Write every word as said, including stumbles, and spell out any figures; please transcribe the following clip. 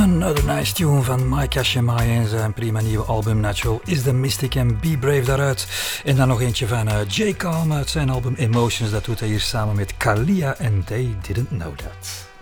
Another nice tune van Micah Shemai en zijn prima nieuwe album Natural is the Mystic en Be Brave daaruit. En dan nog eentje van uh, J. Calm uit zijn album Emotions. Dat doet hij hier samen met Kalia en They Didn't Know That.